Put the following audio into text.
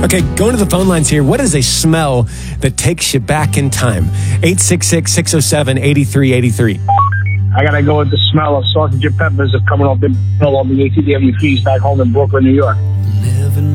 Okay, going to the phone lines here. What is a smell that takes you back in time? 866-607-8383. I got to go with the smell of sausage and peppers coming off the ATW feast back home in Brooklyn, New York.